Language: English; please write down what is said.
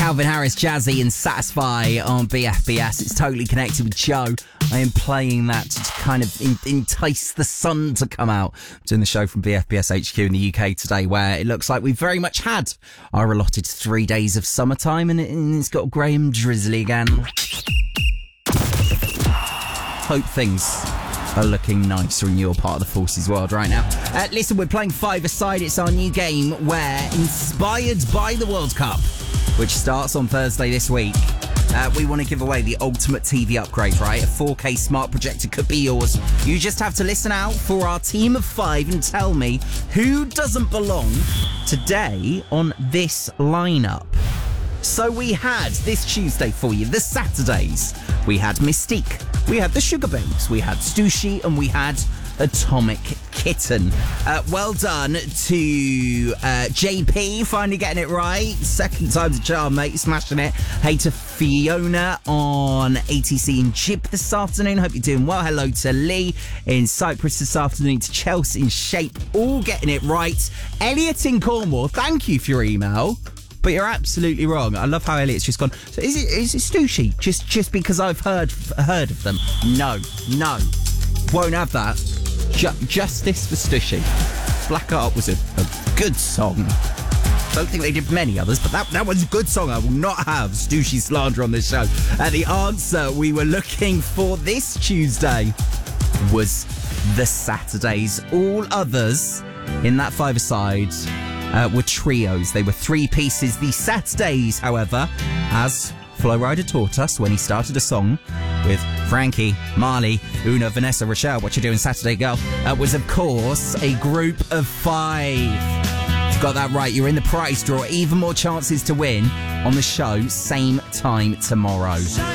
Calvin Harris, Jazzy and Satisfy on BFBS. It's totally connected with Joe. I am playing that to kind of entice the sun to come out. I'm doing the show from BFBS HQ in the UK today, where it looks like we've very much had our allotted 3 days of summertime, and it's got grey and drizzly again. Hope things are looking nicer in your part of the Forces world right now. Listen, we're playing Five-A-Side. It's our new game where, inspired by the World Cup, which starts on Thursday this week, we want to give away the ultimate TV upgrade, right? A 4K smart projector could be yours. You just have to listen out for our team of 5 and tell me who doesn't belong today on this lineup. So we had this Tuesday for you, the Saturdays. We had Mystique, we had the Sugar Babes, we had Stussy, and we had Atomic Kitten. Well done to JP, finally getting it right. Second time's a charm, mate, smashing it. Hey to Fiona on ATC in Jib this afternoon. Hope you're doing well. Hello to Lee in Cyprus this afternoon. To Chelsea in Shape, all getting it right. Elliot in Cornwall, thank you for your email. But you're absolutely wrong. I love how Elliot's just gone, so is it Stussy? Just because I've heard of them? No. Won't have that. Justice for Stussy. Black Art was a good song. Don't think they did many others, but that was a good song. I will not have Stussy slander on this show. The answer we were looking for this Tuesday was the Saturdays. All others in that five-a-side were trios. They were 3 pieces. The Saturdays, however, as Flo Rida taught us when he started a song with Frankie, Marley, Una, Vanessa, Rochelle, What You Doing Saturday Girl, was of course a group of 5. If you got that right, you're in the prize draw. Even more chances to win on the show, same time tomorrow.